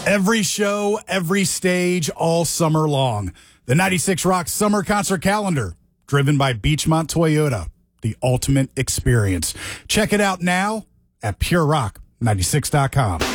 Every show, every stage, all summer long. The 96 Rock Summer Concert Calendar, driven by Beachmont Toyota, the ultimate experience. Check it out now at purerock96.com.